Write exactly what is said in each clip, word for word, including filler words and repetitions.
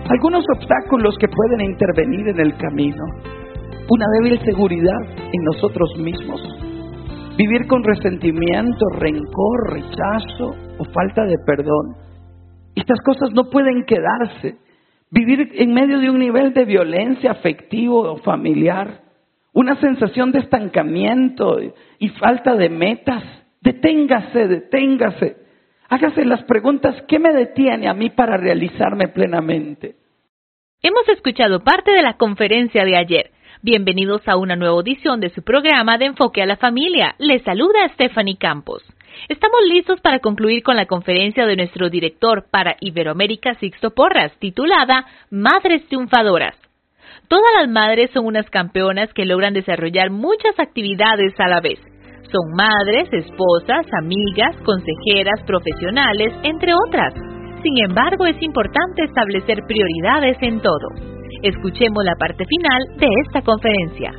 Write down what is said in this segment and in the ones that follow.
Algunos obstáculos que pueden intervenir en el camino. Una débil seguridad en nosotros mismos. Vivir con resentimiento, rencor, rechazo o falta de perdón. Estas cosas no pueden quedarse. Vivir en medio de un nivel de violencia afectivo o familiar. Una sensación de estancamiento y falta de metas. Deténgase, deténgase. Hágase las preguntas: ¿qué me detiene a mí para realizarme plenamente? Hemos escuchado parte de la conferencia de ayer. Bienvenidos a una nueva edición de su programa de Enfoque a la Familia. Les saluda Stephanie Campos. Estamos listos para concluir con la conferencia de nuestro director para Iberoamérica, Sixto Porras, titulada Madres Triunfadoras. Todas las madres son unas campeonas que logran desarrollar muchas actividades a la vez. Son madres, esposas, amigas, consejeras, profesionales, entre otras. Sin embargo, es importante establecer prioridades en todo. Escuchemos la parte final de esta conferencia.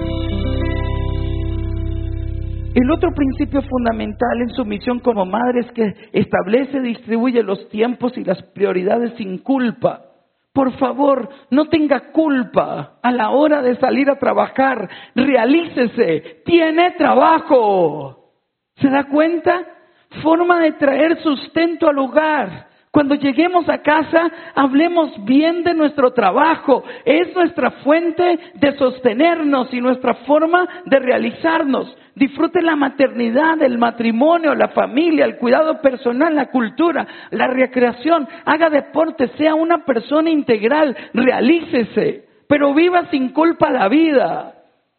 El otro principio fundamental en su misión como madre es que establece y distribuye los tiempos y las prioridades sin culpa. Por favor, no tenga culpa a la hora de salir a trabajar. Realícese, tiene trabajo. ¿Se da cuenta? Forma de traer sustento al hogar. Cuando lleguemos a casa, hablemos bien de nuestro trabajo. Es nuestra fuente de sostenernos y nuestra forma de realizarnos. Disfrute la maternidad, el matrimonio, la familia, el cuidado personal, la cultura, la recreación. Haga deporte, sea una persona integral. Realícese, pero viva sin culpa la vida.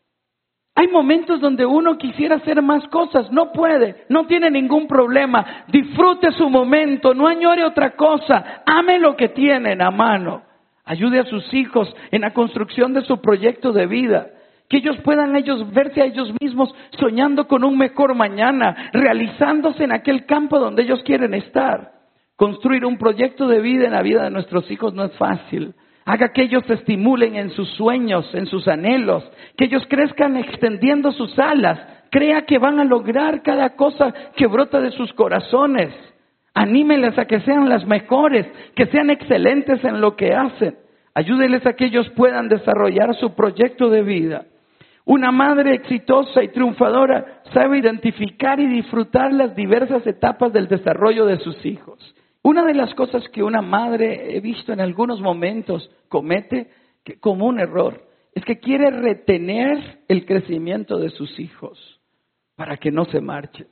Hay momentos donde uno quisiera hacer más cosas, no puede, no tiene ningún problema. Disfrute su momento, no añore otra cosa, ame lo que tienen a mano. Ayude a sus hijos en la construcción de su proyecto de vida. Que ellos puedan ellos verse a ellos mismos soñando con un mejor mañana, realizándose en aquel campo donde ellos quieren estar. Construir un proyecto de vida en la vida de nuestros hijos no es fácil. Haga que ellos se estimulen en sus sueños, en sus anhelos, que ellos crezcan extendiendo sus alas, crea que van a lograr cada cosa que brota de sus corazones. Anímeles a que sean las mejores, que sean excelentes en lo que hacen. Ayúdeles a que ellos puedan desarrollar su proyecto de vida. Una madre exitosa y triunfadora sabe identificar y disfrutar las diversas etapas del desarrollo de sus hijos. Una de las cosas que una madre, he visto en algunos momentos, comete que, como un error, es que quiere retener el crecimiento de sus hijos para que no se marchen.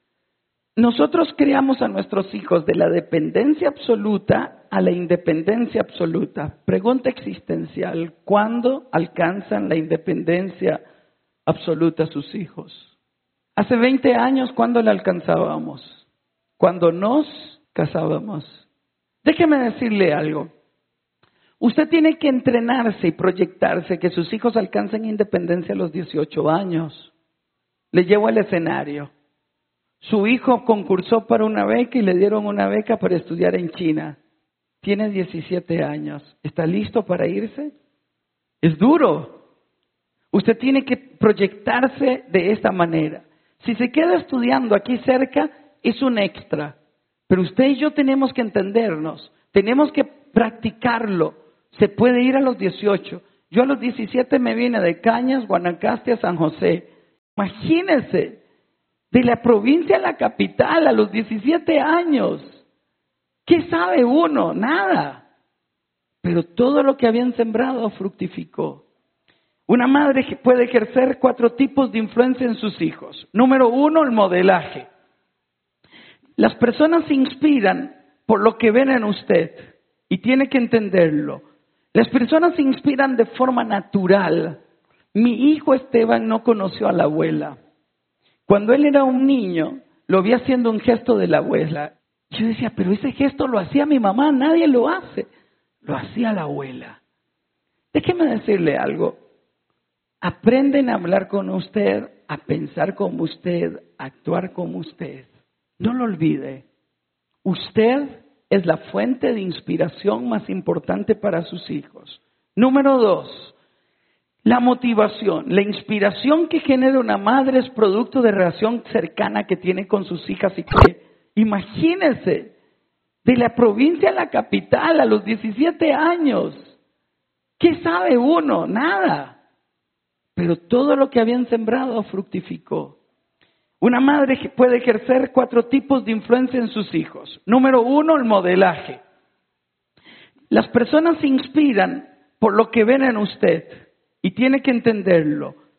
Nosotros criamos a nuestros hijos de la dependencia absoluta a la independencia absoluta. Pregunta existencial: ¿cuándo alcanzan la independencia absoluta sus hijos? Hace veinte años, ¿cuándo la alcanzábamos? Cuando nos casábamos. Déjeme decirle algo. Usted tiene que entrenarse y proyectarse que sus hijos alcancen independencia a los dieciocho años. Le llevo al escenario. Su hijo concursó para una beca y le dieron una beca para estudiar en China. Tiene diecisiete años. ¿Está listo para irse? Es duro. Usted tiene que proyectarse de esta manera. Si se queda estudiando aquí cerca, es un extra. Pero usted y yo tenemos que entendernos, tenemos que practicarlo. Se puede ir a los dieciocho. Yo a los diecisiete me vine de Cañas, Guanacaste a San José. Imagínense, de la provincia a la capital a los diecisiete años. ¿Qué sabe uno? Nada. Pero todo lo que habían sembrado fructificó. Una madre puede ejercer cuatro tipos de influencia en sus hijos. Número uno, el modelaje. Las personas se inspiran por lo que ven en usted y tiene que entenderlo. Las personas se inspiran de forma natural. Mi hijo Esteban no conoció a la abuela. Cuando él era un niño, lo vi haciendo un gesto de la abuela. Yo decía, pero ese gesto lo hacía mi mamá, nadie lo hace. Lo hacía la abuela. Déjeme decirle algo. Aprenden a hablar con usted, a pensar como usted, a actuar como usted. No lo olvide, usted es la fuente de inspiración más importante para sus hijos. Número dos, la motivación. La inspiración que genera una madre es producto de relación cercana que tiene con sus hijas y que, imagínense, de la provincia a la capital a los diecisiete años. ¿Qué sabe uno? Nada. Pero todo lo que habían sembrado fructificó. Una madre puede ejercer cuatro tipos de influencia en sus hijos. Número uno, el modelaje. Las personas se inspiran por lo que ven en usted y tiene que entenderlo.